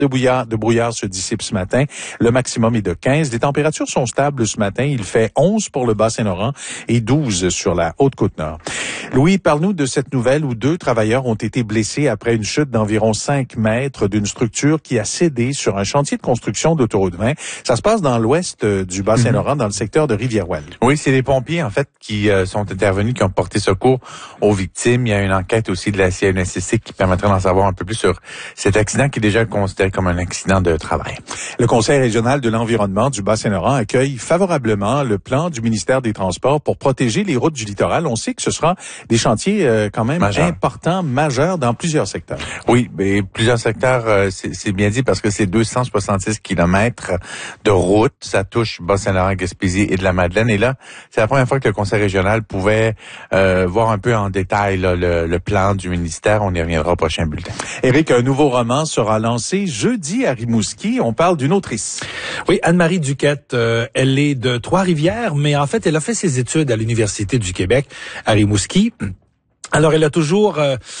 de brouillard se dissipent ce matin. Le maximum est de 15. Les températures sont stables ce matin. Il fait 11 pour le Bas-Saint-Laurent et 12 sur la Haute-Côte-Nord. Louis, parle-nous de cette nouvelle où 2 travailleurs ont été blessés après une chute d'environ 5 mètres d'une structure qui a cédé sur un chantier de construction d'autoroute 20. Ça se passe dans l'ouest du Bas-Saint-Laurent, dans le secteur de Rivière-Ouelle. Oui, c'est les pompiers, en fait, qui sont intervenus, qui ont porté secours aux victimes. Il y a une enquête aussi de la CNSST qui permettra d'en savoir un peu plus sur cet accident qui est déjà considéré comme un accident de travail. Le Conseil régional de l'environnement du Bas-Saint-Laurent accueille favorablement le plan du ministère des Transports pour protéger les routes du littoral. On sait que ce sera des chantiers quand même importants, majeurs dans plusieurs secteurs. Oui, mais plusieurs secteurs, c'est bien dit parce que c'est 266 kilomètres de route. Ça touche Bas-Saint-Laurent, Gaspésie et de la Madeleine. Et là, c'est la première fois que le Conseil régional pouvait voir un peu en détail là, le plan du ministère. On y reviendra au prochain bulletin. Éric, un nouveau roman sera lancé jeudi à Rimouski. On parle d'une autrice. Oui, Anne-Marie Duquette, elle est de Trois-Rivières, mais en fait, elle a fait ses études à l'Université du Québec à Rimouski. Alors, elle a toujours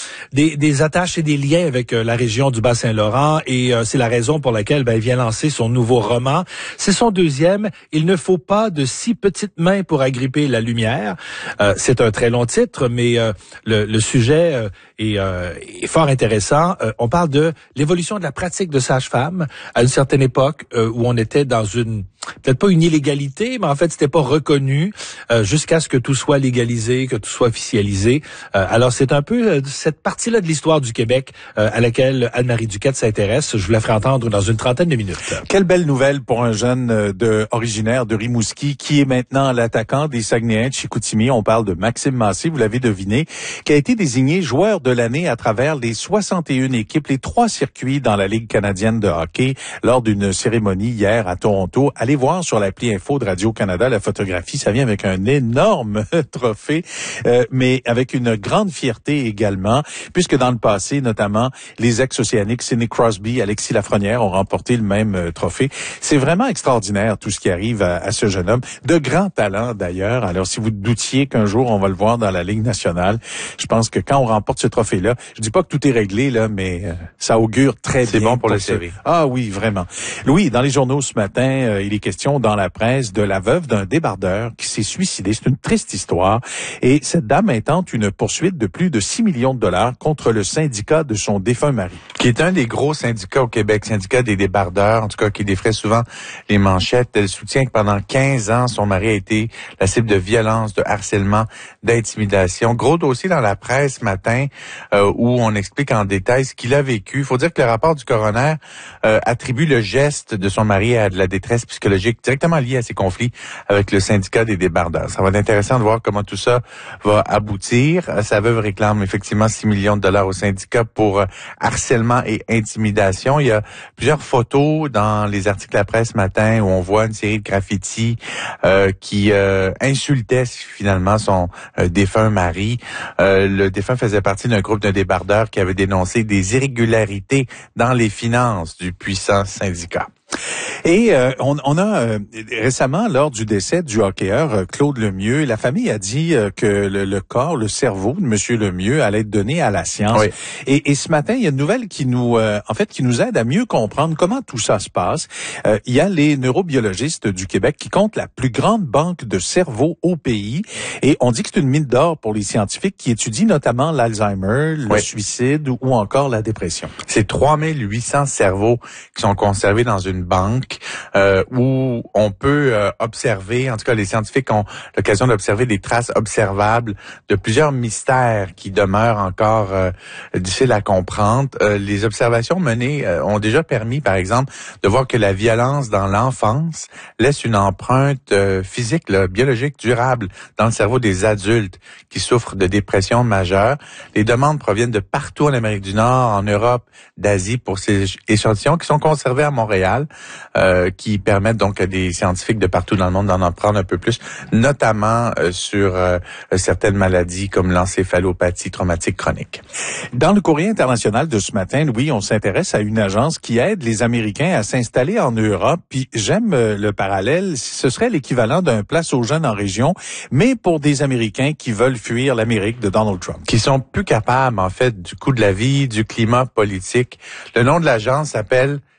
des attaches et des liens avec la région du Bas-Saint-Laurent et c'est la raison pour laquelle elle vient lancer son nouveau roman. C'est son deuxième. Il ne faut pas de 6 petites mains pour agripper la lumière. C'est un très long titre, mais le sujet est fort intéressant. On parle de l'évolution de la pratique de sage-femme à une certaine époque où on était dans une peut-être pas une illégalité, mais en fait, c'était pas reconnu jusqu'à ce que tout soit légalisé, que tout soit officialisé. Alors, c'est un peu cette partie-là de l'histoire du Québec à laquelle Anne-Marie Duquette s'intéresse. Je vous la ferai entendre dans une trentaine de minutes. Quelle belle nouvelle pour un jeune originaire de Rimouski qui est maintenant l'attaquant des Saguenayens de Chicoutimi. On parle de Maxime Massé, vous l'avez deviné, qui a été désigné joueur de l'année à travers les 61 équipes, les 3 circuits dans la Ligue canadienne de hockey lors d'une cérémonie hier à Toronto. Allez voir sur l'appli Info de Radio-Canada la photographie. Ça vient avec un énorme trophée, mais avec une grande fierté également, puisque dans le passé, notamment, les ex-océaniques Sidney Crosby, Alexis Lafrenière ont remporté le même trophée. C'est vraiment extraordinaire tout ce qui arrive à ce jeune homme. De grands talents d'ailleurs. Alors, si vous doutiez qu'un jour on va le voir dans la Ligue nationale, je pense que quand on remporte ce trophée-là, je dis pas que tout est réglé, là, mais ça augure très bien. C'est bon pour le CV. Ah oui, vraiment. Louis, dans les journaux ce matin, il est question dans la presse de la veuve d'un débardeur qui s'est suicidé. C'est une triste histoire. Et cette dame intente une poursuite de plus de 6 millions de dollars contre le syndicat de son défunt mari. Qui est un des gros syndicats au Québec, syndicat des débardeurs, en tout cas qui défraie souvent les manchettes. Elle soutient que pendant 15 ans, son mari a été la cible de violence, de harcèlement, d'intimidation. Gros dossier dans la presse ce matin où on explique en détail ce qu'il a vécu. Il faut dire que le rapport du coroner attribue le geste de son mari à de la détresse psychologique directement liée à ses conflits avec le syndicat des débardeurs. Ça va être intéressant de voir comment tout ça va aboutir. Sa veuve réclame effectivement 6 millions de dollars au syndicat pour harcèlement et intimidation. Il y a plusieurs photos dans les articles de la presse ce matin où on voit une série de graffitis qui insultaient finalement son défunt mari. Le défunt faisait partie d'un groupe de débardeurs qui avait dénoncé des irrégularités dans les finances du puissant syndicat. Et on a récemment, lors du décès du hockeyeur Claude Lemieux, la famille a dit que le corps, le cerveau de Monsieur Lemieux allait être donné à la science. Oui. Et ce matin, il y a une nouvelle qui nous aide à mieux comprendre comment tout ça se passe. Il y a les neurobiologistes du Québec qui comptent la plus grande banque de cerveau au pays. Et on dit que c'est une mine d'or pour les scientifiques qui étudient notamment l'Alzheimer, le suicide ou encore la dépression. C'est 3800 cerveaux qui sont conservés dans une banque où on peut observer, en tout cas les scientifiques ont l'occasion d'observer des traces observables de plusieurs mystères qui demeurent encore difficiles à comprendre. Les observations menées ont déjà permis, par exemple, de voir que la violence dans l'enfance laisse une empreinte physique, biologique durable dans le cerveau des adultes qui souffrent de dépression majeure. Les demandes proviennent de partout en Amérique du Nord, en Europe, d'Asie pour ces échantillons qui sont conservés à Montréal. Qui permettent donc à des scientifiques de partout dans le monde d'en apprendre un peu plus, notamment sur certaines maladies comme l'encéphalopathie traumatique chronique. Dans le courrier international de ce matin, Louis, on s'intéresse à une agence qui aide les Américains à s'installer en Europe. Puis j'aime le parallèle, ce serait l'équivalent d'un place aux jeunes en région, mais pour des Américains qui veulent fuir l'Amérique de Donald Trump. Qui sont plus capables, en fait, du coût de la vie, du climat politique. Le nom de l'agence s'appelle